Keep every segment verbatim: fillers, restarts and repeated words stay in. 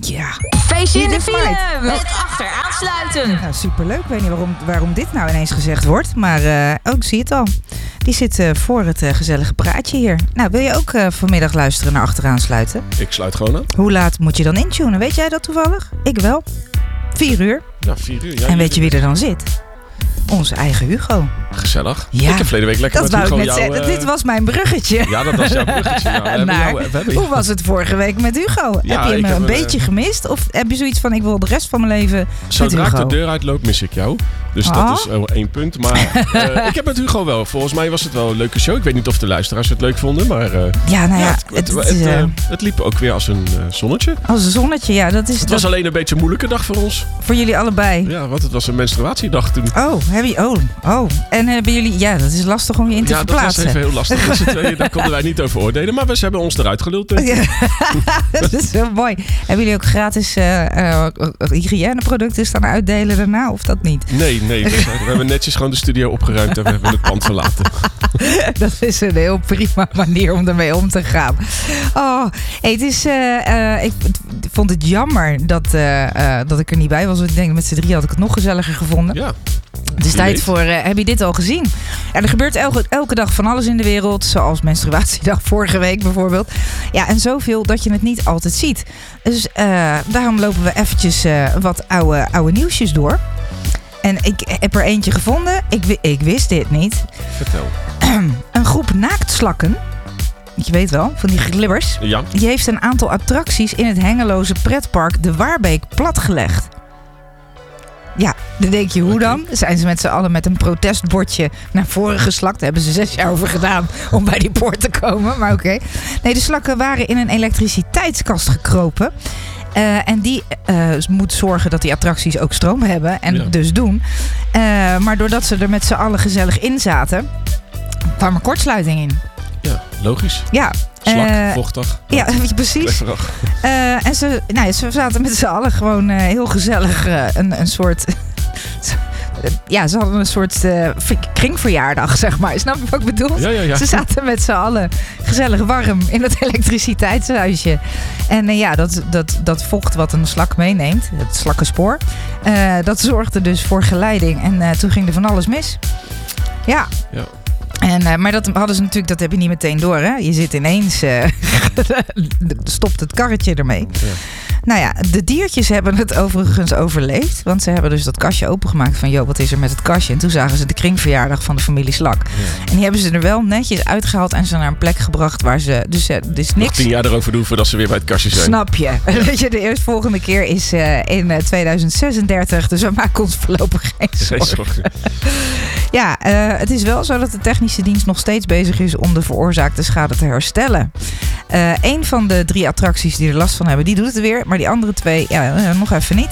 Ja. Feestje in de Dit is file feit. met achteraansluiten. Nou, superleuk. Ik weet niet waarom, waarom dit nou ineens gezegd wordt. Maar uh, ook oh, zie je het al. Die zit uh, voor het uh, gezellige praatje hier. Nou, wil je ook uh, vanmiddag luisteren naar Achteraansluiten? Ik sluit gewoon aan. Hoe laat moet je dan intunen? Weet jij dat toevallig? Ik wel. Vier uur. Ja, vier uur. Ja, en weet je wie er dan zit? Onze eigen Hugo. Gezellig. Ja, ik heb verleden week lekker dat met wou Hugo ik net jou... zeggen. Uh... Dit was mijn bruggetje. Ja, dat was jouw bruggetje. Ja. We hebben naar, jou, we hebben... Hoe was het vorige week met Hugo? Ja, heb je hem heb een een, beetje gemist? Of heb je zoiets van, ik wil de rest van mijn leven Zodra met Hugo? ik de deur uitloop, mis ik jou. Dus oh. dat is uh, één punt. Maar uh, ik heb met Hugo wel. Volgens mij was het wel een leuke show. Ik weet niet of de luisteraars het leuk vonden. Maar uh, ja, nou ja, ja, het, het, het, het, uh, het liep ook weer als een uh, zonnetje. Als een zonnetje, ja. Dat is, het dat... was alleen een beetje een moeilijke dag voor ons. Voor jullie allebei? Ja, want het was een menstruatiedag toen. Oh, heb je, oh, oh. En hebben jullie... Ja, dat is lastig om je in te ja, verplaatsen. Ja, dat was even heel lastig met z'n tweeën. Daar konden wij niet over oordelen. Maar we hebben ons eruit geluld. Denk ik. Ja. Dat is zo mooi. Hebben jullie ook gratis uh, uh, hygiëneproducten staan uitdelen daarna? Of dat niet? Nee, nee. We, zijn, we hebben netjes gewoon de studio opgeruimd en we hebben het pand verlaten. Dat is een heel prima manier om ermee om te gaan. Oh, hey, het is, uh, uh, ik vond het jammer dat, uh, uh, dat ik er niet bij was. Want ik denk met z'n drie had ik het nog gezelliger gevonden. Ja. Het is tijd voor, uh, heb je dit al gezien? Ja, er gebeurt elke, elke dag van alles in de wereld. Zoals menstruatiedag vorige week bijvoorbeeld. Ja, en zoveel dat je het niet altijd ziet. Dus uh, daarom lopen we eventjes uh, wat oude, oude nieuwsjes door. En ik heb er eentje gevonden. Ik, ik wist dit niet. Vertel. Een groep naaktslakken. Je weet wel, van die glibbers. Ja. Die heeft een aantal attracties in het Hengeloze pretpark De Waarbeek platgelegd. Ja, dan denk je, hoe okay. dan? Zijn ze met z'n allen met een protestbordje naar voren geslakt. Daar hebben ze zes jaar over gedaan om bij die poort te komen. Maar oké. Okay. Nee, de slakken waren in een elektriciteitskast gekropen. Uh, en die uh, moet zorgen dat die attracties ook stroom hebben. En ja. dus doen. Uh, maar doordat ze er met z'n allen gezellig in zaten, kwam er kortsluiting in. Ja, logisch. Ja. Slak, uh, vochtig. Ja, precies. Uh, en ze, nou, ze zaten met z'n allen gewoon uh, heel gezellig uh, een, een soort... Ja, ze hadden een soort uh, kringverjaardag, zeg maar. Snap je wat ik bedoel? Ja, ja, ja. Ze zaten met z'n allen gezellig warm in het elektriciteitshuisje. En uh, ja, dat, dat, dat vocht wat een slak meeneemt, het slakkenspoor, uh, dat zorgde dus voor geleiding. En uh, toen ging er van alles mis. Ja. Ja. En, uh, maar dat hadden ze natuurlijk, dat heb je niet meteen door, hè? Je zit ineens, uh, stopt het karretje ermee. Ja. Nou ja, de diertjes hebben het overigens overleefd. Want ze hebben dus dat kastje opengemaakt van, joh, wat is er met het kastje? En toen zagen ze de kringverjaardag van de familie Slak. Ja. En die hebben ze er wel netjes uitgehaald en ze naar een plek gebracht waar ze, dus, dus niks... Nog tien jaar erover doen voordat ze weer bij het kastje zijn. Snap je? Ja. Weet je, de eerstvolgende keer is uh, in uh, tweeduizend zesendertig. Dus we maken ons voorlopig geen zorgen. Geen zorgen. Ja, uh, het is wel zo dat de technische dienst nog steeds bezig is om de veroorzaakte schade te herstellen. Uh, een van de drie attracties die er last van hebben, die doet het weer. Maar die andere twee, ja, uh, nog even niet.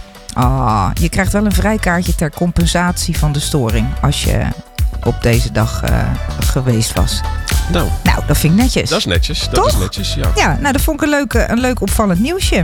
Oh, je krijgt wel een vrijkaartje ter compensatie van de storing als je op deze dag uh, geweest was. Nou, nou, dat vind ik netjes. Dat is netjes, dat Toch? is netjes, ja. Ja, nou, dat vond ik een leuk, een leuk opvallend nieuwsje.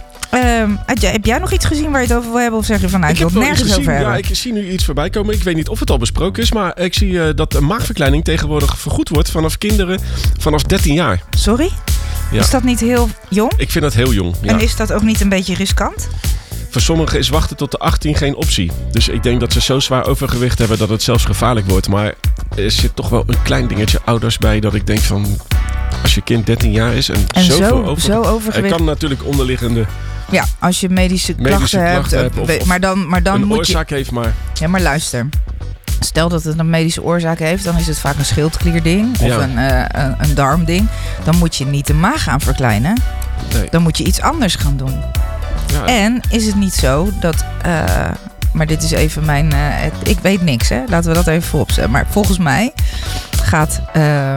Um, heb jij nog iets gezien waar je het over wil hebben? Of zeg je van, nou, ik, ik wil het nergens gezien, over hebben? Ja, ik zie nu iets voorbij komen. Ik weet niet of het al besproken is. Maar ik zie uh, dat de maagverkleining tegenwoordig vergoed wordt vanaf kinderen vanaf dertien jaar. Sorry? Ja. Is dat niet heel jong? Ik vind dat heel jong, ja. En is dat ook niet een beetje riskant? Voor sommigen is wachten tot de achttien geen optie. Dus ik denk dat ze zo zwaar overgewicht hebben dat het zelfs gevaarlijk wordt. Maar er zit toch wel een klein dingetje ouders bij dat ik denk van, als je kind dertien jaar is en, en zoveel zo, over... zo overgewicht... Er kan natuurlijk onderliggende... Ja, als je medische klachten, medische klachten hebt, hebt. Of, of maar dan, maar dan een moet oorzaak je... heeft, maar... Ja, maar luister. Stel dat het een medische oorzaak heeft, dan is het vaak een schildklierding of ja. een, uh, een, een darmding. Dan moet je niet de maag gaan verkleinen. Nee. Dan moet je iets anders gaan doen. Ja. En is het niet zo dat... Uh, maar dit is even mijn... Uh, het, ik weet niks, hè. Laten we dat even voorop zetten. Maar volgens mij gaat... Uh,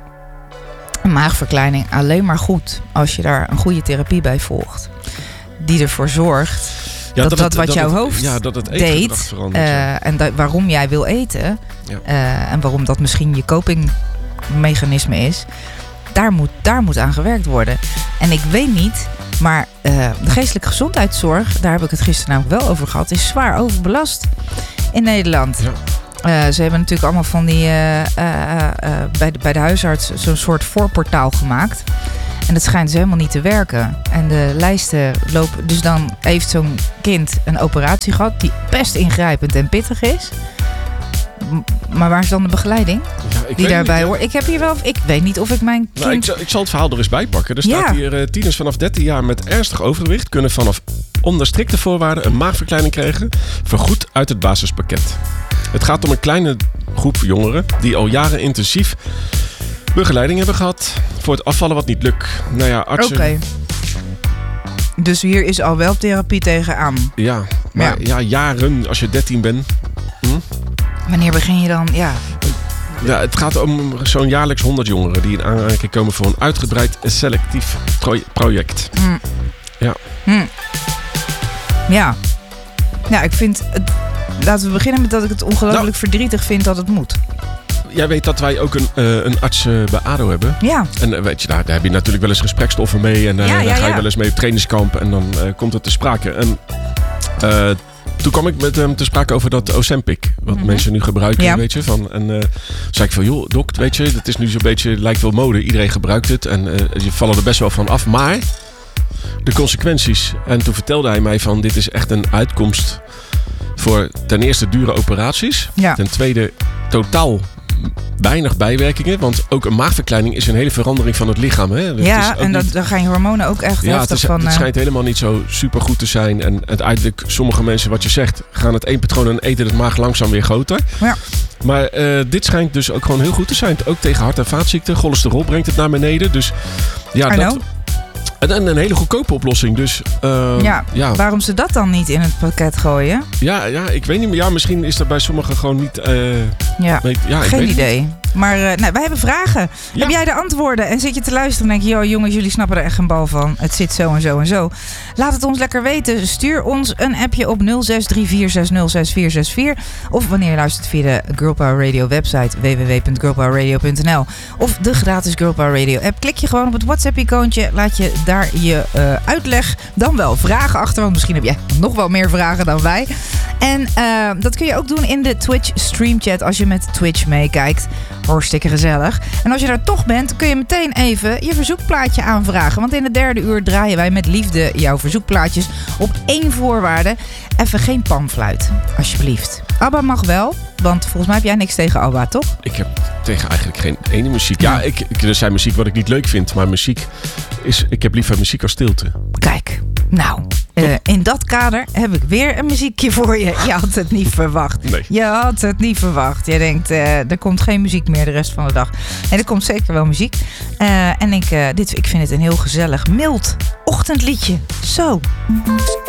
een maagverkleining alleen maar goed als je daar een goede therapie bij volgt. Die ervoor zorgt ja, dat, dat dat het, wat dat jouw het, hoofd ja, dat het deed verandert, uh, ja. en da- waarom jij wil eten ja. uh, en waarom dat misschien je copingmechanisme is, daar moet, daar moet aan gewerkt worden. En ik weet niet, maar uh, de geestelijke gezondheidszorg, daar heb ik het gisteren namelijk wel over gehad, is zwaar overbelast in Nederland. Ja. Uh, ze hebben natuurlijk allemaal van die uh, uh, uh, bij, de, bij de huisarts zo'n soort voorportaal gemaakt. En dat schijnt dus helemaal niet te werken. En de lijsten lopen... Dus dan heeft zo'n kind een operatie gehad die best ingrijpend en pittig is. M- Maar waar is dan de begeleiding Ja, ik die weet daarbij niet, hoort? Ik heb hier wel... Ik weet niet of ik mijn kind... Nou, ik, zal, ik zal het verhaal er eens bij pakken. Er staat Ja. hier, uh, tieners vanaf dertien jaar met ernstig overgewicht kunnen vanaf onder strikte voorwaarden een maagverkleining krijgen, vergoed uit het basispakket. Het gaat om een kleine groep jongeren die al jaren intensief begeleiding hebben gehad voor het afvallen wat niet lukt. Nou ja, artsen... Oké. Dus hier is al wel therapie tegenaan. Ja, maar ja. ja, jaren als je dertien bent. Hm? Wanneer begin je dan? Ja. Ja, het gaat om zo'n jaarlijks honderd jongeren die in aanraking komen voor een uitgebreid selectief pro- project. Mm. Ja. Mm. Ja. Nou, ik vind... Het, laten we beginnen met dat ik het ongelooflijk Nou. verdrietig vind dat het moet. Jij weet dat wij ook een, uh, een arts uh, bij A D O hebben. Ja. En uh, weet je, daar, daar heb je natuurlijk wel eens gesprekstoffen mee. En uh, Ja, ja, dan ga je ja. wel eens mee op trainingskamp. En dan uh, komt het te sprake. En uh, toen kwam ik met hem te sprake over dat Ozempic. Wat Mm-hmm. mensen nu gebruiken, Ja. weet je. Van, en uh, zei ik van, joh, dok, weet je. Dat is nu zo'n beetje, lijkt wel mode. Iedereen gebruikt het. En uh, je vallen er best wel van af. Maar de consequenties. En toen vertelde hij mij van, dit is echt een uitkomst voor ten eerste dure operaties. Ja. Ten tweede totaal weinig bijwerkingen. Want ook een maagverkleining is een hele verandering van het lichaam. Hè? Dat is Ja, ook en dat, niet- dan gaan je hormonen ook echt ja, het, heftig is, van... het eh, schijnt helemaal niet zo super goed te zijn. En uiteindelijk, sommige mensen, wat je zegt, gaan het één patroon en eten het maag langzaam weer groter. Ja. Maar eh, dit schijnt dus ook gewoon heel goed te zijn. Ook tegen hart- en vaatziekten. Cholesterol brengt het naar beneden. Dus ja, I dat... know. En, en een hele goedkope oplossing. Dus uh, Ja. ja, Waarom ze dat dan niet in het pakket gooien? ja, ja, ik weet niet meer. Ja, misschien is dat bij sommigen gewoon niet... eh, Ja. weet, ja, ik Geen weet het idee. Maar uh, nou, wij hebben vragen. Ja. Heb jij de antwoorden? En zit je te luisteren en denk je... joh, jongens, jullie snappen er echt geen bal van. Het zit zo en zo en zo. Laat het ons lekker weten. Stuur ons een appje op nul zes drie vier zes nul zes vier zes vier. Of wanneer je luistert via de Girl Power Radio website... w w w punt girl power radio punt n l. Of de gratis Girl Power Radio app. Klik je gewoon op het WhatsApp-icoontje. Laat je daar je uh, uitleg, dan wel vragen achter. Want misschien heb jij nog wel meer vragen dan wij. En uh, dat kun je ook doen in de Twitch streamchat als je met Twitch meekijkt. Hartstikke gezellig. En als je daar toch bent, kun je meteen even je verzoekplaatje aanvragen. Want in het derde uur draaien wij met liefde jouw verzoekplaatjes op één voorwaarde. Even geen panfluit, alsjeblieft. ABBA mag wel, want volgens mij heb jij niks tegen ABBA, toch? Ik heb tegen eigenlijk geen ene muziek. Ja, ik, ik, er zijn muziek wat ik niet leuk vind. Maar muziek is... Ik heb liever muziek als stilte. Kijk, nou, uh, in dat kader heb ik weer een muziekje voor je. Je had het niet verwacht. Nee. Je had het niet verwacht. Je denkt, uh, er komt geen muziek meer de rest van de dag. En er komt zeker wel muziek. Uh, en ik, uh, dit, ik vind het een heel gezellig, mild ochtendliedje. Zo.